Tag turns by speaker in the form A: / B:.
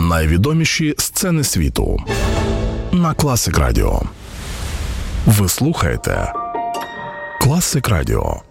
A: Найвідоміші сцени світу на Класик Радіо. Ви слухаєте Класик Радіо.